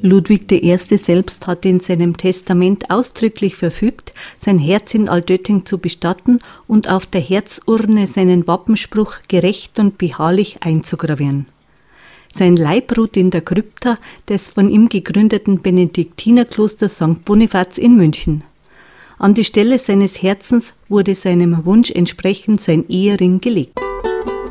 Ludwig I. selbst hatte in seinem Testament ausdrücklich verfügt, sein Herz in Altötting zu bestatten und auf der Herzurne seinen Wappenspruch gerecht und beharrlich einzugravieren. Sein Leib ruht in der Krypta des von ihm gegründeten Benediktinerklosters St. Bonifaz in München. An die Stelle seines Herzens wurde seinem Wunsch entsprechend sein Ehering gelegt.